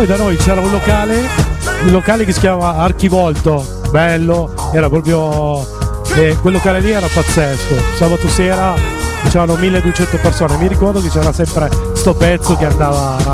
Poi da noi c'era un locale che si chiama Archivolto, bello, era proprio quel locale lì era pazzesco. Sabato sera c'erano 1200 persone, mi ricordo che c'era sempre sto pezzo che andava